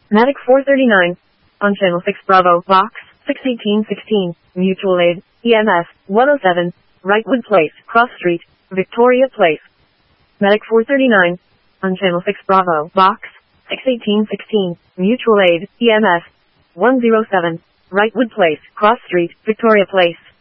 Medic 439. On Channel 6 Bravo, Box 61816, Mutual Aid, EMS 107, Wrightwood Place, Cross Street, Victoria Place. Medic 439. On Channel 6 Bravo, Box 61816, Mutual Aid, EMS 107, Wrightwood Place, Cross Street, Victoria Place.